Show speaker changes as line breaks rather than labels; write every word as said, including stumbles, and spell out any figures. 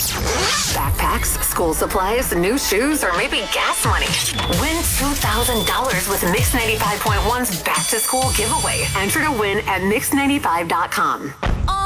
Backpacks, school supplies, new shoes, or maybe gas money. Win two thousand dollars with Mix ninety-five point one's Back to School giveaway. Enter to win at mix ninety-five dot com.